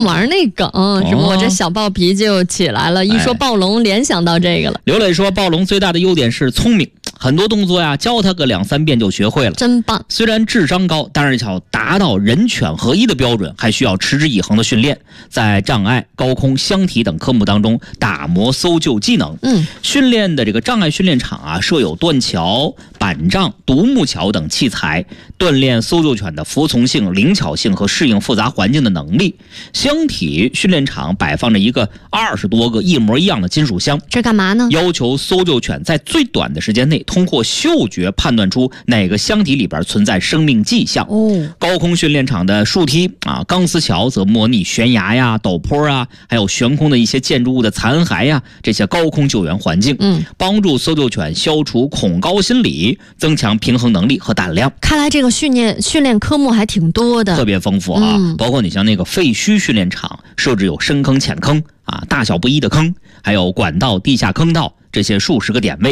玩那梗，什么我这小暴脾气就起来了，一说暴龙联想到这个了。 刘磊说，暴龙最大的优点是聪明，很多动作呀教他个2、3遍就学会了， 真棒。 虽然智商高，但是要达到人犬合一的标准，还需要持之以恒的训练，在障碍、高空、箱体等科目当中打磨搜救技能。训练的这个障碍训练场啊，设有断桥、板杖、独木桥等器材，锻炼搜救犬的服从性、灵巧性和适应复杂环境的能力。箱体训练场摆放着一个20多个一模一样的金属箱， 这干嘛呢？ 要求搜救犬在最短的时间内通过嗅觉判断出哪个箱体里边存在生命迹象。高空训练场的树梯啊、钢丝桥则模拟悬崖呀、陡坡啊，还有悬空的一些建筑物的残骸呀，这些高空救援环境，帮助搜救犬消除恐高心理，增强平衡能力和胆量。 看来这个训练科目还挺多的， 特别丰富啊！包括你像那个废墟训练场，设置有深坑、浅坑啊、大小不一的坑，还有管道、地下坑道这些数十个点位。